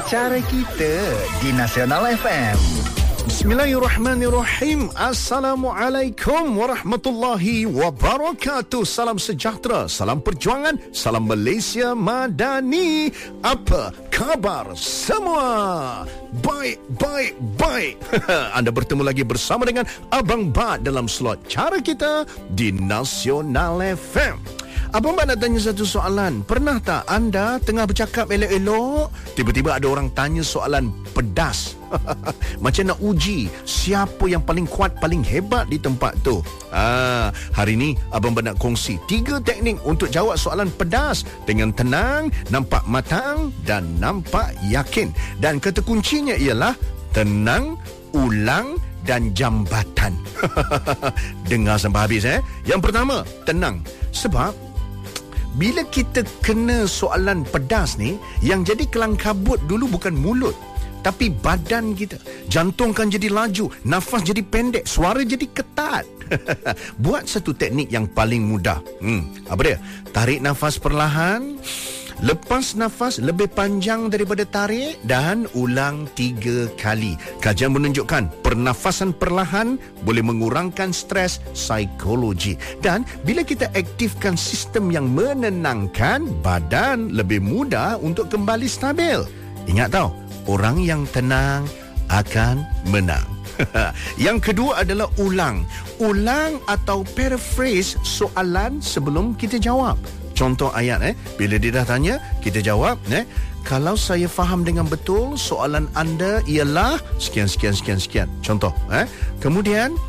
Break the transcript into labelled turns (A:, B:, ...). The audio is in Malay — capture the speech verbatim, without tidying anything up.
A: Cara Kita di Nasional F M.
B: Bismillahirrahmanirrahim. Assalamualaikum warahmatullahi wabarakatuh. Salam sejahtera, salam perjuangan, salam Malaysia Madani. Apa khabar semua? Baik, baik, baik. Anda bertemu lagi bersama dengan Abang Bad dalam slot Cara Kita di Nasional F M. Abang Bad nak tanya satu soalan. Pernah tak anda tengah bercakap elok-elok, tiba-tiba ada orang tanya soalan pedas? Macam nak uji siapa yang paling kuat, paling hebat di tempat tu. Ah, hari ni Abang Bad nak kongsi tiga teknik untuk jawab soalan pedas dengan tenang, nampak matang dan nampak yakin. Dan kata kuncinya ialah tenang, ulang dan jambatan. Dengar sampai habis eh. Yang pertama, tenang. Sebab bila kita kena soalan pedas ni, yang jadi kelang kabut dulu bukan mulut, tapi badan kita. Jantung kan jadi laju, nafas jadi pendek, suara jadi ketat. Buat satu teknik yang paling mudah. Hmm, apa dia? Tarik nafas perlahan, lepas nafas lebih panjang daripada tarik, dan ulang tiga kali. Kajian menunjukkan pernafasan perlahan boleh mengurangkan stres psikologi. Dan bila kita aktifkan sistem yang menenangkan, badan lebih mudah untuk kembali stabil. Ingat tau, orang yang tenang akan menang. Yang kedua adalah ulang. Ulang atau paraphrase soalan sebelum kita jawab. Contoh ayat eh, bila dia dah tanya, kita jawab eh, kalau saya faham dengan betul, soalan anda ialah sekian sekian sekian sekian. Contoh eh. Kemudian